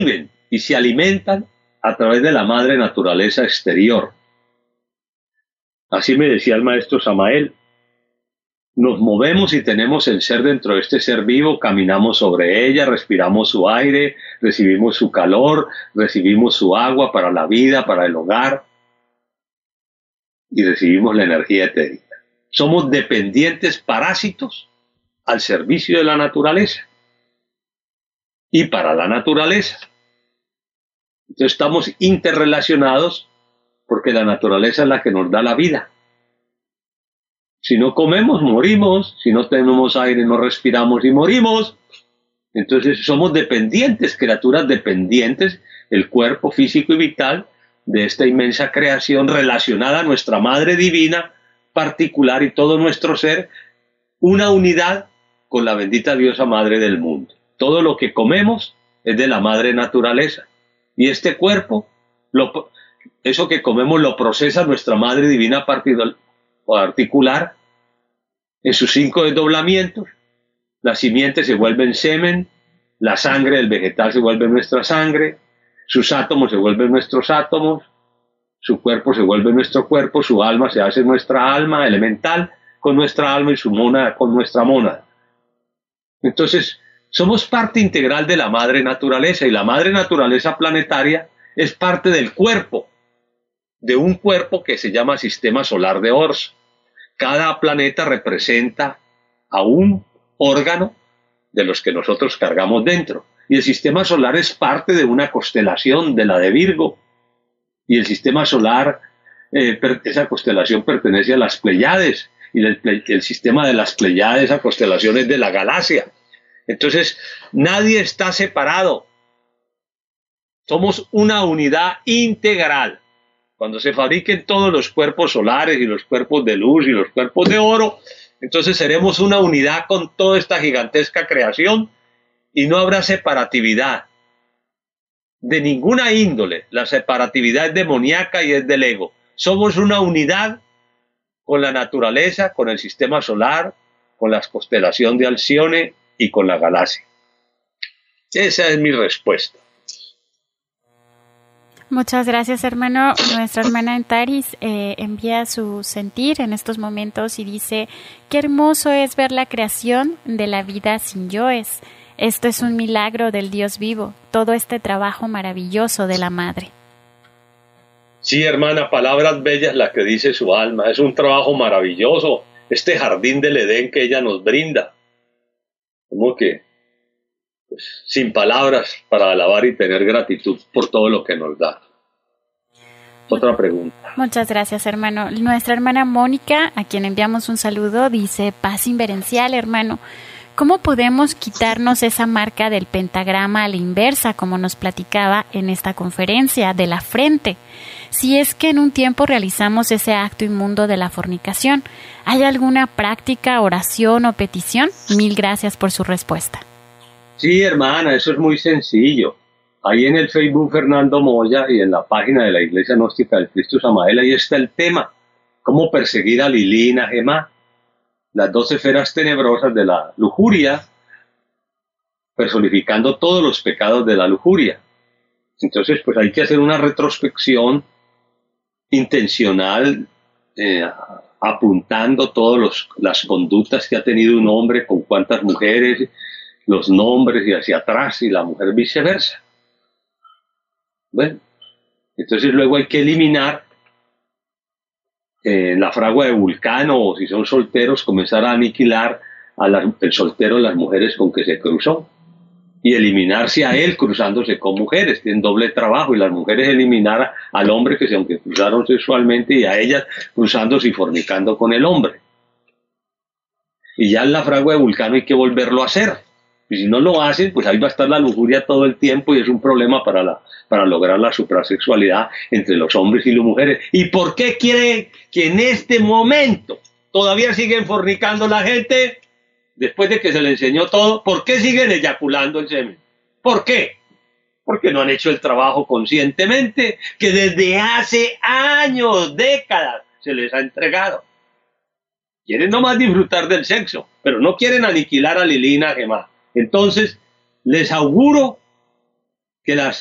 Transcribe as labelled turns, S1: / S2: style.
S1: viven y se alimentan a través de la madre naturaleza exterior. Así me decía el maestro Samael. Nos movemos y tenemos el ser dentro de este ser vivo, caminamos sobre ella, respiramos su aire, recibimos su calor, recibimos su agua para la vida, para el hogar, y recibimos la energía etérica. Somos dependientes parásitos al servicio de la naturaleza y para la naturaleza. Entonces estamos interrelacionados porque la naturaleza es la que nos da la vida. Si no comemos, morimos. Si no tenemos aire, no respiramos y morimos. Entonces somos dependientes, criaturas dependientes, el cuerpo físico y vital de esta inmensa creación relacionada a nuestra Madre Divina particular y todo nuestro ser, una unidad con la bendita diosa Madre del mundo. Todo lo que comemos es de la Madre Naturaleza. Y este cuerpo, eso que comemos lo procesa nuestra Madre Divina particular en sus 5 desdoblamientos. La simiente se vuelve en semen, la sangre del vegetal se vuelve nuestra sangre, sus átomos se vuelven nuestros átomos, su cuerpo se vuelve nuestro cuerpo, su alma se hace nuestra alma elemental con nuestra alma y su mónada con nuestra mónada. Entonces, somos parte integral de la madre naturaleza, y la madre naturaleza planetaria es parte del cuerpo, de un cuerpo que se llama Sistema Solar de Ors. Cada planeta representa a un órgano de los que nosotros cargamos dentro. Y el sistema solar es parte de una constelación, de la de Virgo. Y el sistema solar, esa constelación pertenece a las Pleiades. Y el sistema de las Pleiades, esa constelación es de la galaxia. Entonces, nadie está separado. Somos una unidad integral. Cuando se fabriquen todos los cuerpos solares y los cuerpos de luz y los cuerpos de oro, entonces seremos una unidad con toda esta gigantesca creación y no habrá separatividad de ninguna índole. La separatividad es demoníaca y es del ego. Somos una unidad con la naturaleza, con el sistema solar, con la constelación de Alcione y con la galaxia. Esa es mi respuesta.
S2: Muchas gracias, hermano. Nuestra hermana Antares envía su sentir en estos momentos y dice: qué hermoso es ver la creación de la vida sin yoes. Esto es un milagro del Dios vivo, todo este trabajo maravilloso de la Madre.
S1: Sí, hermana, palabras bellas las que dice su alma. Es un trabajo maravilloso, este jardín del Edén que ella nos brinda. Como que sin palabras para alabar y tener gratitud por todo lo que nos da. Otra pregunta.
S2: Muchas gracias, hermano. Nuestra hermana Mónica, a quien enviamos un saludo, dice: paz inverencial, hermano. ¿Cómo podemos quitarnos esa marca del pentagrama a la inversa, como nos platicaba en esta conferencia, de la frente? Si es que en un tiempo realizamos ese acto inmundo de la fornicación, ¿hay alguna práctica, oración o petición? Mil gracias por su respuesta.
S1: Sí, hermana, eso es muy sencillo. Ahí en el Facebook Fernando Moya y en la página de la Iglesia Gnóstica del Cristo Samael, ahí está el tema. Cómo perseguir a Lilina, Gemá, las 2 esferas tenebrosas de la lujuria, personificando todos los pecados de la lujuria. Entonces, pues hay que hacer una retrospección intencional, apuntando todas las conductas que ha tenido un hombre, con cuántas mujeres, los nombres y hacia atrás, y la mujer viceversa. Bueno, entonces luego hay que eliminar la fragua de Vulcano, o si son solteros, comenzar a aniquilar el soltero, las mujeres con que se cruzó, y eliminarse a él cruzándose con mujeres. Tienen doble trabajo, y las mujeres eliminar al hombre que aunque cruzaron sexualmente, y a ellas cruzándose y fornicando con el hombre. Y ya en la fragua de Vulcano hay que volverlo a hacer. Y si no lo hacen, pues ahí va a estar la lujuria todo el tiempo, y es un problema para lograr la suprasexualidad entre los hombres y las mujeres. ¿Y por qué quieren que en este momento todavía siguen fornicando la gente? Después de que se le enseñó todo, ¿por qué siguen eyaculando el semen? ¿Por qué? Porque no han hecho el trabajo conscientemente, que desde hace años, décadas, se les ha entregado. Quieren nomás disfrutar del sexo, pero no quieren aniquilar a Lilina Gemá. Entonces, les auguro que las